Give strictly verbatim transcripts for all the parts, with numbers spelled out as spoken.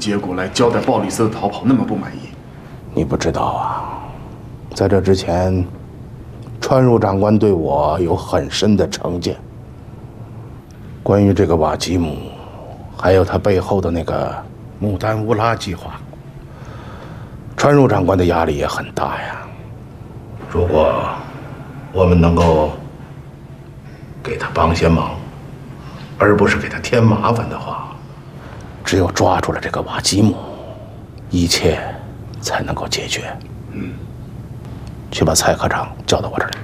结果来交代鲍里斯的逃跑那么不满意？ 你不知道啊，在这之前，川入长官对我有很深的成见。关于这个瓦吉姆，还有他背后的那个牡丹乌拉计划，川入长官的压力也很大呀。如果我们能够给他帮些忙，而不是给他添麻烦的话，只有抓住了这个瓦吉姆，一切才能够解决。嗯，去把蔡科长叫到我这儿来。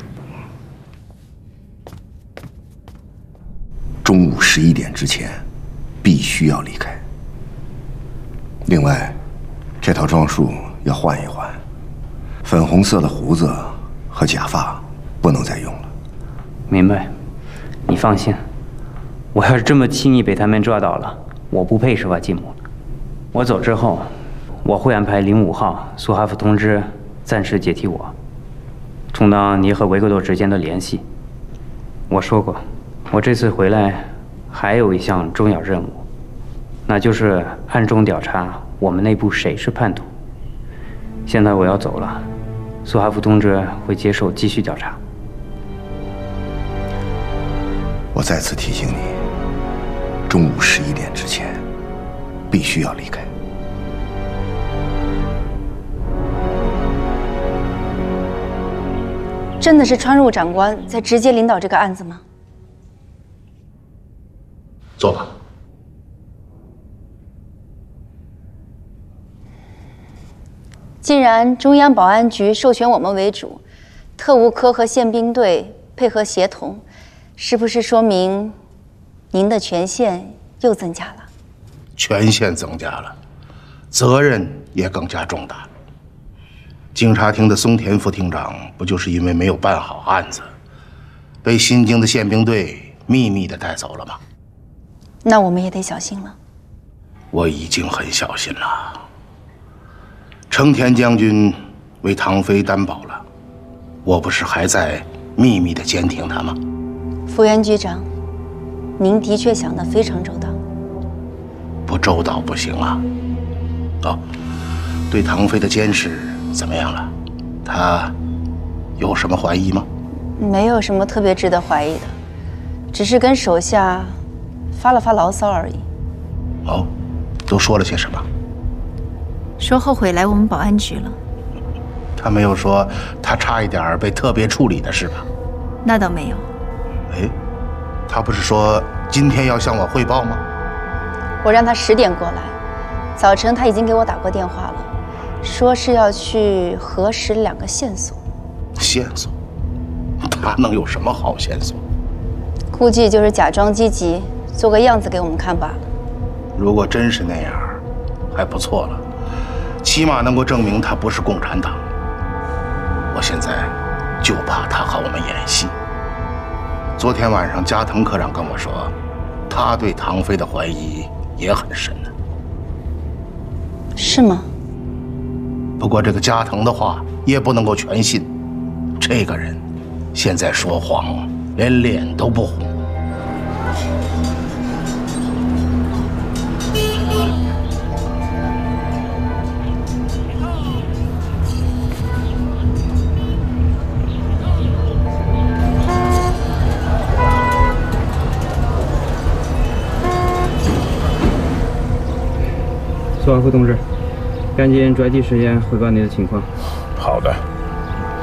中午十一点之前，必须要离开。另外，这套装束要换一换，粉红色的胡子和假发不能再用了。 明白，你放心。我要是这么轻易被他们抓到了，我不配是瓦吉姆。我走之后，我会安排零五号苏哈夫通知暂时接替我，充当你和维克多之间的联系。我说过，我这次回来还有一项重要任务，那就是暗中调查我们内部谁是叛徒。现在我要走了，苏哈夫同志会接受继续调查。 我再次提醒你，中午十一点之前必须要离开。 真的是川入长官在直接领导这个案子吗？ 坐吧。 既然中央保安局授权我们为主，特务科和宪兵队配合协同，是不是说明您的权限又增加了？ 权限增加了，责任也更加重大。警察厅的松田副厅长不就是因为没有办好案子，被新京的宪兵队秘密地带走了吗？ 那我们也得小心了。 我已经很小心了。成田将军为唐飞担保了，我不是还在秘密地监听他吗？ 福原局长，您的确想得非常周到。 不周到不行啊！哦，对唐飞的监视怎么样了？他有什么怀疑吗？ 没有什么特别值得怀疑的，只是跟手下发了发牢骚而已。 哦，都说了些什么？ 说后悔来我们保安局了。 他没有说他差一点被特别处理的事吧？ 那倒没有。 哎，他不是说今天要向我汇报吗？ 我让他十点过来，早晨他已经给我打过电话了，说是要去核实两个线索。 线索？他能有什么好线索？ 估计就是假装积极，做个样子给我们看罢了。 如果真是那样，还不错了，起码能够证明他不是共产党。我现在就怕他和我们演戏。昨天晚上加藤科长跟我说，他对唐飞的怀疑也很深呢。 是吗？ 不过这个加藤的话也不能够全信，这个人现在说谎连脸都不红。 苏阿夫同志，赶紧抓紧时间汇报你的情况。 好的。